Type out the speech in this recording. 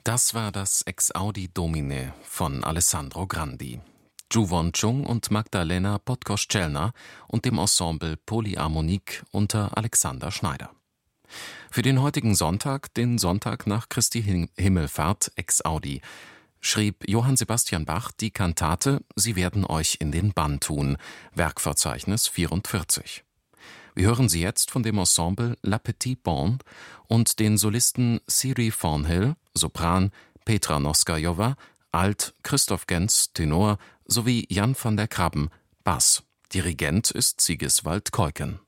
Das war das Ex-Audi Domine von Alessandro Grandi. Zhu Won-chung und Magdalena Podgoszczelna und dem Ensemble Polyharmonik unter Alexander Schneider. Für den heutigen Sonntag, den Sonntag nach Christi Himmelfahrt Ex-Audi, schrieb Johann Sebastian Bach die Kantate »Sie werden euch in den Bann tun«, Werkverzeichnis 44. Wir hören sie jetzt von dem Ensemble La Petite Bande und den Solisten Siri Thornhill, Sopran, Petra Noskajowa, Alt, Christoph Gens, Tenor sowie Jan van der Krabben, Bass. Dirigent ist Sigiswald Keuken.